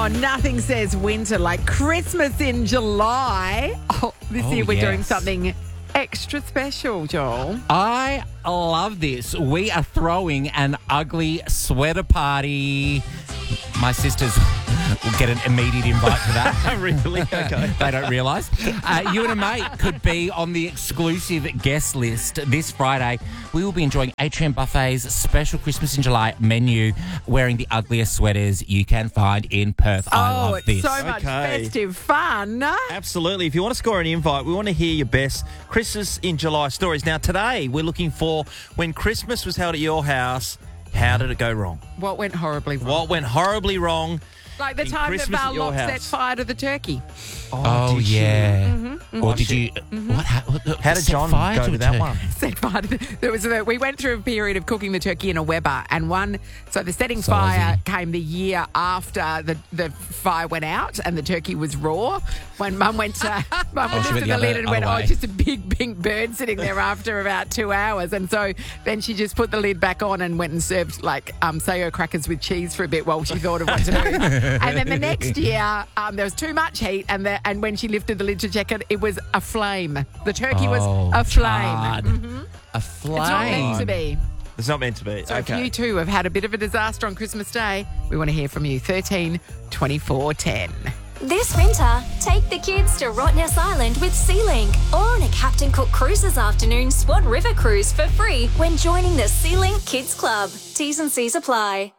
Oh, nothing says winter like Christmas in July. Oh, this year we're doing something extra special, Joel. I love this. We are throwing an ugly sweater party. My sisters will get an immediate invite to that. Really? Okay. They don't realise. You and a mate could be on the exclusive guest list this Friday. We will be enjoying Atrium Buffet's special Christmas in July menu, wearing the ugliest sweaters you can find in Perth. I love it's this. so much festive fun. Absolutely. If you want to score an invite, we want to hear your best Christmas in July stories. Now, today we're looking for when Christmas was held at your house. How did it go wrong? What went horribly wrong? What went horribly wrong? Like the in time that Christmas at your Val set house? fire to the turkey. Oh, did yeah. Mm-hmm, Or did you... How did set John fire go to to a that turkey? one? Set fire to we went through a period of cooking the turkey in a Weber, and so the setting So fire Aussie. came the year after the fire went out and the turkey was raw. When Mum went to she lifted went the the lid and went, other way. just a big pink bird sitting there after about 2 hours, and so then she just put the lid back on and went and served like Sago crackers with cheese for a bit while she thought of what to do. And then the next year there was too much heat, and when she lifted the lid to check it, it was a flame. The turkey was a flame. charred. A flame. It's not meant to be. It's not meant to be. So okay. if you too have had a bit of a disaster on Christmas Day, we want to hear from you. 13 24 10. This winter, take the kids to Rottnest Island with SeaLink or on a Captain Cook Cruises afternoon Swan River cruise for free when joining the SeaLink Kids Club. T's and C's apply.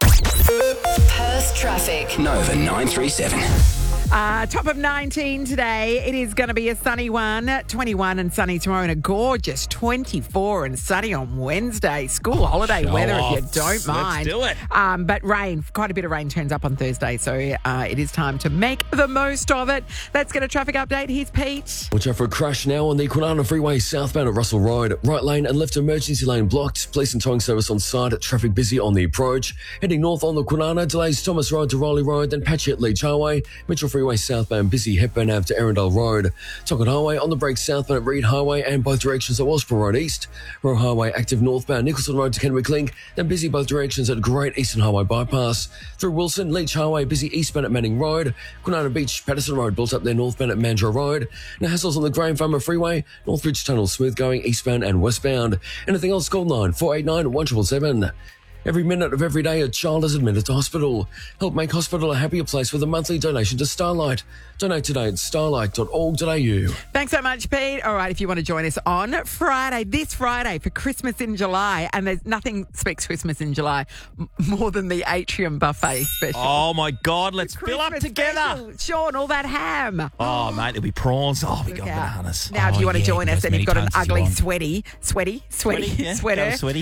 Perth traffic. Nova 937. Top of 19 today. It is going to be a sunny one. 21 and sunny tomorrow, and a gorgeous 24 and sunny on Wednesday. School holiday weather if you don't mind. Let's do it. But rain, quite a bit of rain turns up on Thursday, so it is time to make the most of it. Let's get a traffic update. Here's Pete. Watch out for a crash now on the Kwinana Freeway southbound at Russell Road. Right lane and left emergency lane blocked. Police and towing service on site. Traffic busy on the approach. Heading north on the Kwinana, delays Thomas Road to Riley Road, then patchy at Leach Highway. Mitchell Freeway southbound busy Hepburn Ave to Arundel Road. Tonkin Highway on the break southbound at Reed Highway and both directions at Wellsborough Road East. Roe Highway active northbound Nicholson Road to Kenwick Link, then busy both directions at Great Eastern Highway Bypass. Through Wilson, Leach Highway busy eastbound at Manning Road. Kwinana Beach, Patterson Road built up there northbound at Mandurah Road. Now hassles on the Graham Farmer Freeway, Northbridge Tunnel smooth going eastbound and westbound. Anything else, call 9489 1777. Every minute of every day, a child is admitted to hospital. Help make hospital a happier place with a monthly donation to Starlight. Donate today at starlight.org.au. Thanks so much, Pete. All right, if you want to join us on Friday, this Friday, for Christmas in July, and there's nothing speaks Christmas in July more than the Atrium Buffet special. Oh, my God. Let's fill up Christmas together. special. Sean, all that ham. Oh, mate, there'll be prawns. Oh, we Look got out. bananas. Now, if you want to join you can us go and as you've got many an times as you ugly want. sweaty Yeah, sweater. go sweaty.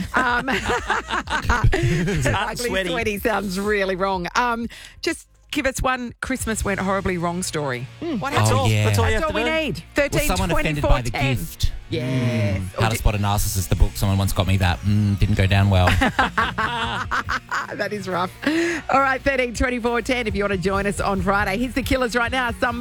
Ugly sweaty sounds really wrong. Just give us one Christmas went horribly wrong story. What That's happened? all. yeah. That's all you That's have all to we do. need. Was 13, someone offended 24, by the 10. gift? Yes. How to Spot a Narcissist, the book. Someone once got me that. Didn't go down well. That is rough. All right, 13, 24, 10. If you want to join us on Friday, here's the Killers right now.